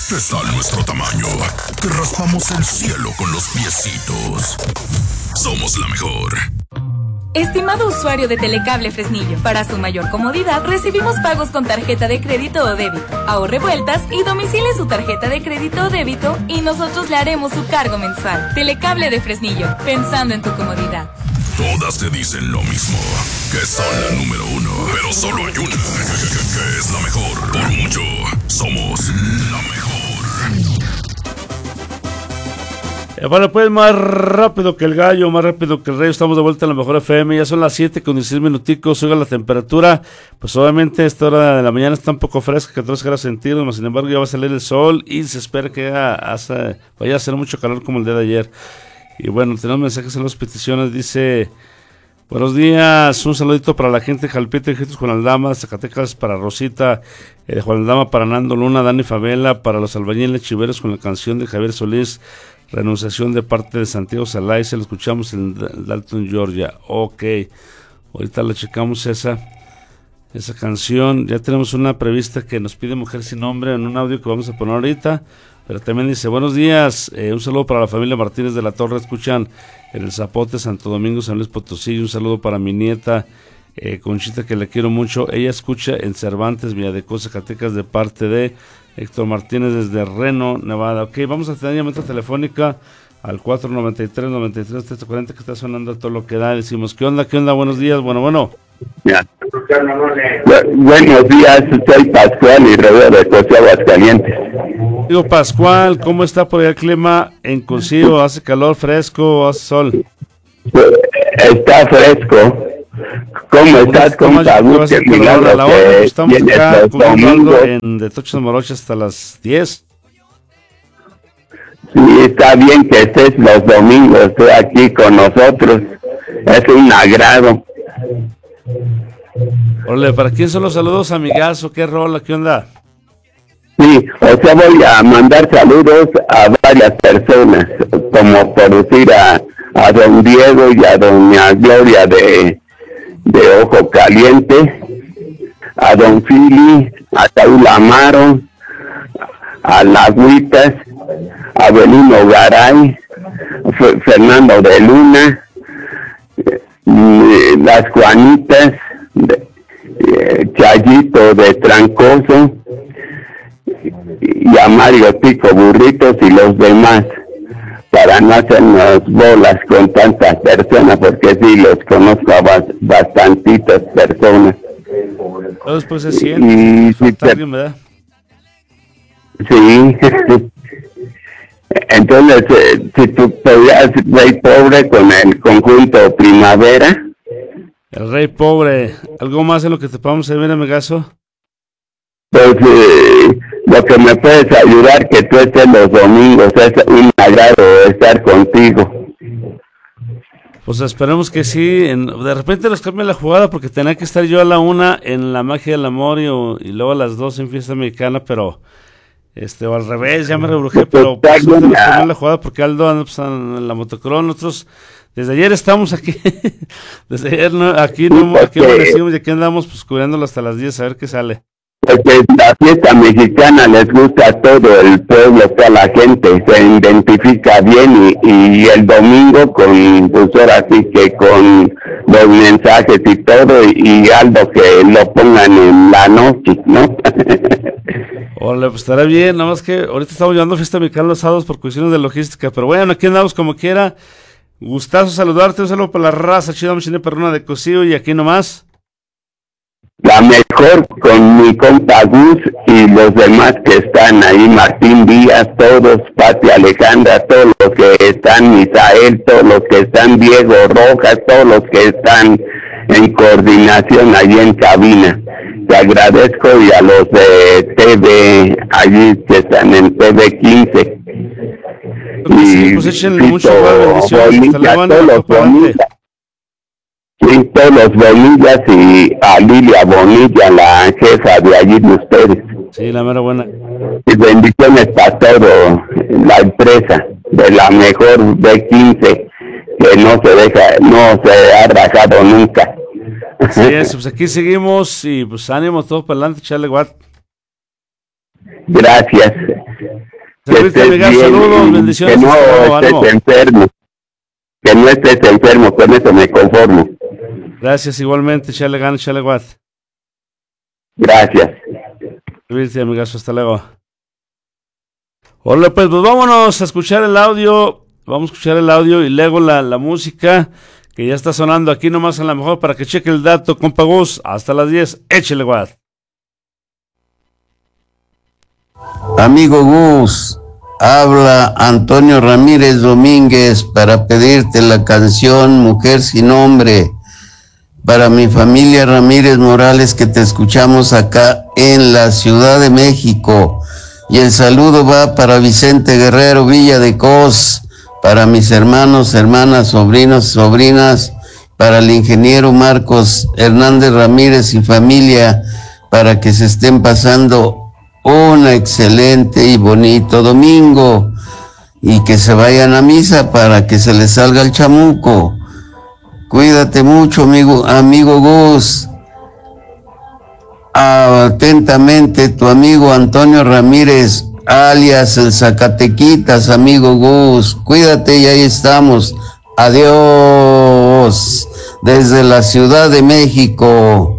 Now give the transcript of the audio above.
Está nuestro tamaño, que raspamos el cielo con los piecitos. Somos la mejor. Estimado usuario de Telecable Fresnillo, para su mayor comodidad recibimos pagos con tarjeta de crédito o débito. Ahorre vueltas y domicile su tarjeta de crédito o débito y nosotros le haremos su cargo mensual. Telecable de Fresnillo, pensando en tu comodidad. Todas te dicen lo mismo, que son la número uno, pero solo hay una, que es la mejor. Por mucho, somos la mejor. Bueno, pues más rápido que el gallo, más rápido que el rey. Estamos de vuelta en la mejor FM. Ya son las 7 con 16 minuticos. Oiga, la temperatura, pues obviamente a esta hora de la mañana está un poco fresca, 14 grados centígrados. Sin embargo, ya va a salir el sol y se espera que vaya a hacer mucho calor como el día de ayer. Y bueno, tenemos mensajes en las peticiones. Dice: buenos días, un saludito para la gente de Jalpito y Jesús Juan Aldama, Zacatecas, para Rosita, Juan Aldama, para Nando Luna, Dani Favela, para los albañiles chiveros con la canción de Javier Solís, Renunciación, de parte de Santiago Salay. Se lo escuchamos en Dalton, Georgia. Ok, ahorita le checamos esa canción. Ya tenemos una prevista que nos pide Mujer Sin Nombre en un audio que vamos a poner ahorita. Pero también dice: buenos días, un saludo para la familia Martínez de la Torre. Escuchan en el Zapote, Santo Domingo, San Luis Potosí. Un saludo para mi nieta Conchita, que le quiero mucho. Ella escucha en Cervantes, Villadeco, Zacatecas, de parte de Héctor Martínez desde Reno, Nevada. Ok, vamos a tener llamada telefónica al 493-93-340, que está sonando a todo lo que da. Decimos: ¿qué onda? Buenos días. Bueno. Ya. Buenos días, soy Pascual y Rodeo de Cocío, Aguascalientes. Digo, Pascual, ¿cómo está por allá el clima en Cocío? ¿Hace calor, fresco, hace sol? Está fresco. ¿Cómo estás, compa? Estamos acá comentando de Tochos Morochas hasta las 10. Sí, está bien que estés los domingos, estoy aquí con nosotros. Es un agrado. Hola, ¿para quién son los saludos, amigazo? ¿Qué rola? ¿Qué onda? Sí, o sea, voy a mandar saludos a varias personas, como por decir a don Diego y a doña Gloria de Ojo Caliente, a don Fili, a Saúl Amaro, a Lagüitas, a Belino Garay, Fernando de Luna, las Juanitas, Chayito de Trancoso, y a Mario Pico Burritos y los demás, para no hacernos bolas con tantas personas, porque sí, los conozco a bastantitas personas. Después se siente, ¿verdad? Sí. Entonces, si tú podías Rey Pobre con el conjunto Primavera. El Rey Pobre. ¿Algo más en lo que te podamos servir, amigazo? Pues lo que me puedes ayudar, que tú estés los domingos, es un agrado estar contigo. Pues esperemos que sí. De repente nos cambia la jugada, porque tenía que estar yo a la 1 en La Magia del Amor y luego a las 2 en Fiesta Mexicana, pero o al revés, ya me rebrujé, pero pues, nos cambia la jugada porque Aldo anda en la motocross. Nosotros desde ayer estamos aquí. Desde ayer aquí amanecimos y aquí andamos pues cubriéndolo hasta las 10 a ver qué sale. Porque la fiesta mexicana les gusta a todo el pueblo, toda la gente, se identifica bien y el domingo pues ahora sí que con los mensajes y todo, y Aldo que lo pongan en la noche, ¿no? Hola, pues estará bien, nada más que ahorita estamos llevando Fiesta Mexicana los sábados por cuestiones de logística, pero bueno, aquí andamos como quiera. Gustazo saludarte, un saludo para la raza chida Machine Perruna de Cocío y aquí nomás. La mejor con mi compa Gus y los demás que están ahí, Martín Díaz, todos, Pati Alejandra, todos los que están, Misael, todos los que están, Diego Rojas, todos los que están en coordinación allí en cabina. Te agradezco, y a los de TV, allí que están en TV 15. Sí, pues échenle mucho bendiciones, todos los Bonillas y a Lilia Bonilla, la jefa de allí de ustedes. Sí, la mera buena. Y bendiciones para todo la empresa de la mejor B15, que no se ha rajado nunca. Así es, pues aquí seguimos y pues ánimo, todo para adelante, chale guat. Gracias. Servirte, Miguel, saludos, bendiciones. Que no estés enfermo. Que no estés enfermo, con eso me conformo. Gracias, igualmente, chale gan, chale guat. Gracias. Servirte, amigazo, hasta luego. Hola, pues vámonos a escuchar el audio. Vamos a escuchar el audio y luego la música que ya está sonando aquí nomás en la mejor para que cheque el dato, compa Gus. Hasta las 10, échale guat. Amigo Gus, habla Antonio Ramírez Domínguez para pedirte la canción Mujer sin Nombre para mi familia Ramírez Morales que te escuchamos acá en la Ciudad de México. Y el saludo va para Vicente Guerrero Villa de Cos, para mis hermanos, hermanas, sobrinos, sobrinas, para el ingeniero Marcos Hernández Ramírez y familia, para que se estén pasando un excelente y bonito domingo y que se vayan a misa para que se les salga el chamuco. Cuídate mucho, amigo Gus. Atentamente, tu amigo Antonio Ramírez, alias el Zacatequitas, amigo Gus. Cuídate y ahí estamos. Adiós. Desde la Ciudad de México.